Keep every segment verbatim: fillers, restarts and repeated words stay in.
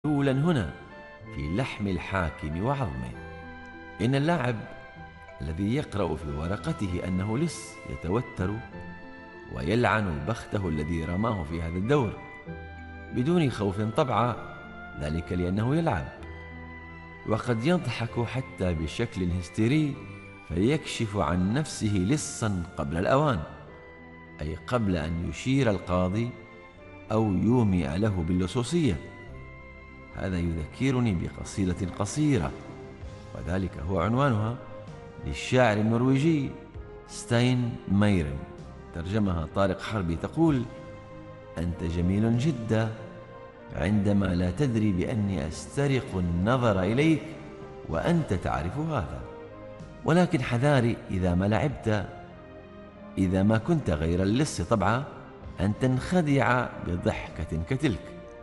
دولا هنا في لحم الحاكم وعظمه. إن اللاعب الذي يقرأ في ورقته أنه لص يتوتر ويلعن بخته الذي رماه في هذا الدور بدون خوف طبعا، ذلك لأنه يلعب، وقد يضحك حتى بشكل هستيري فيكشف عن نفسه لصا قبل الأوان، أي قبل أن يشير القاضي أو يومئ له باللصوصية. هذا يذكرني بقصيدة قصيرة، وذلك هو عنوانها للشاعر النرويجي ستاين مايرن، ترجمها طارق حربي، تقول: أنت جميل جدا عندما لا تدري بأني أسترق النظر إليك وأنت تعرف هذا، ولكن حذاري إذا ما لعبت، إذا ما كنت غير اللص طبعا، أن تنخدع بضحكة كتلك.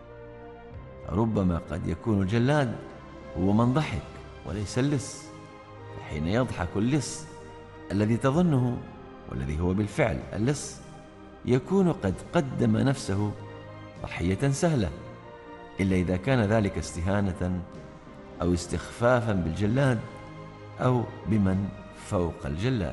ربما قد يكون الجلاد هو من ضحك وليس اللص، فحين يضحك اللص الذي تظنه والذي هو بالفعل اللص يكون قد قدم نفسه ضحية سهلة، إلا إذا كان ذلك استهانة أو استخفافا بالجلاد أو بمن فوق الجلاد.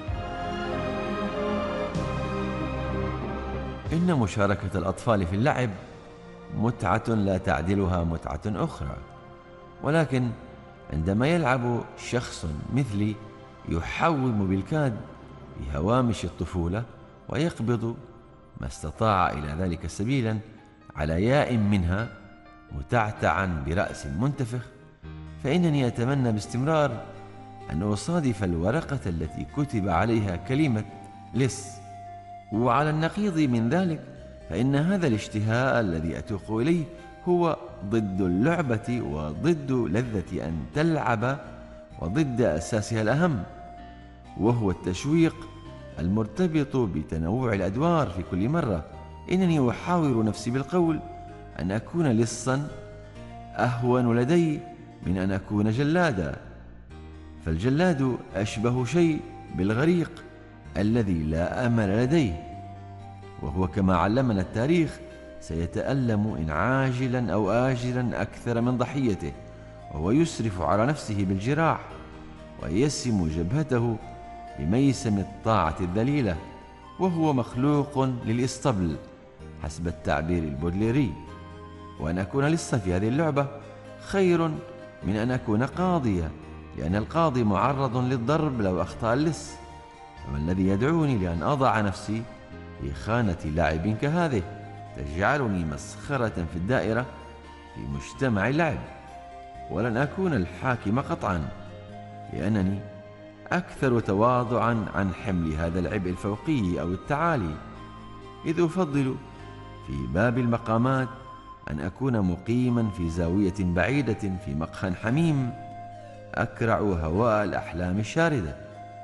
إن مشاركة الأطفال في اللعب متعة لا تعدلها متعة أخرى، ولكن عندما يلعب شخص مثلي يحوم بالكاد بهوامش الطفولة ويقبض ما استطاع إلى ذلك سبيلا على ياء منها متعتعا برأس منتفخ، فإنني أتمنى باستمرار أن أصادف الورقة التي كتب عليها كلمة لص. وعلى النقيض من ذلك فإن هذا الاشتهاء الذي أتوق إليه هو ضد اللعبة وضد لذة أن تلعب وضد أساسها الأهم، وهو التشويق المرتبط بتنوع الأدوار في كل مرة. إنني أحاور نفسي بالقول أن أكون لصا أهون لدي من أن أكون جلادا، فالجلاد أشبه شيء بالغريق الذي لا أمل لديه، وهو كما علمنا التاريخ سيتألم إن عاجلا أو آجلا أكثر من ضحيته، وهو يسرف على نفسه بالجراح ويسم جبهته بميسم الطاعة الذليلة، وهو مخلوق للإسطبل حسب التعبير البودليري. وأن أكون لصا في هذه اللعبة خير من أن أكون قاضيا، لأن القاضي معرض للضرب لو أخطأ اللص، وما الذي يدعوني لأن أضع نفسي في خانة لاعب كهذه تجعلني مسخرة في الدائرة في مجتمع اللعب. ولن أكون الحاكم قطعا، لأنني أكثر تواضعا عن حمل هذا العبء الفوقي أو التعالي، إذ أفضل في باب المقامات أن أكون مقيما في زاوية بعيدة في مقهى حميم أكرع هواء الأحلام الشاردة.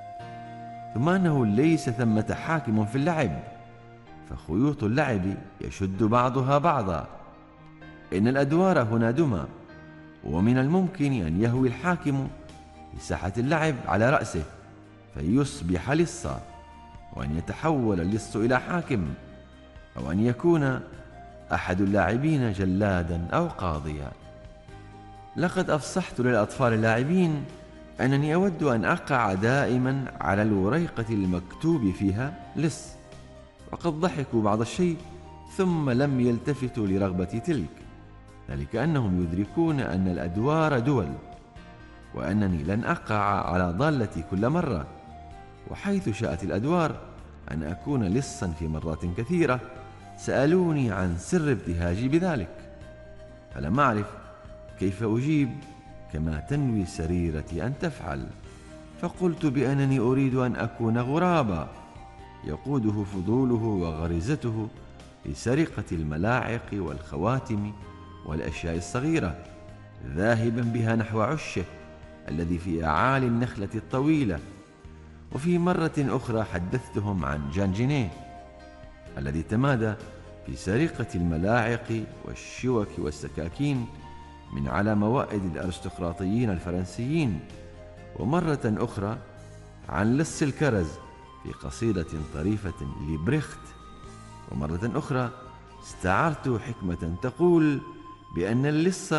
ثم أنه ليس ثمة حاكم في اللعب، فخيوط اللعب يشد بعضها بعضا. إن الأدوار هنا دمى، ومن الممكن أن يهوي الحاكم في ساحة اللعب على رأسه فيصبح لصا، وأن يتحول اللص إلى حاكم، أو أن يكون أحد اللاعبين جلادا أو قاضيا. لقد أفصحت للأطفال اللاعبين أنني أود أن أقع دائما على الوريقة المكتوب فيها لص، وقد ضحكوا بعض الشيء ثم لم يلتفتوا لرغبة تلك، ذلك أنهم يدركون أن الأدوار دول، وأنني لن أقع على ضالتي كل مرة. وحيث شاءت الأدوار أن أكون لصا في مرات كثيرة سألوني عن سر ابتهاجي بذلك، فلم أعرف كيف أجيب كما تنوي سريرتي أن تفعل، فقلت بأنني أريد أن أكون غرابا يقوده فضوله وغريزته لسرقة الملاعق والخواتم والأشياء الصغيرة، ذاهبا بها نحو عشه الذي في أعالي النخلة الطويلة. وفي مرة أخرى حدثتهم عن جان جينيه الذي تمادى في سرقة الملاعق والشوك والسكاكين من على موائد الأرستقراطيين الفرنسيين. ومرة أخرى عن لص الكرز في قصيدة طريفة لبريخت. ومرة أخرى استعرت حكمة تقول: بأن اللص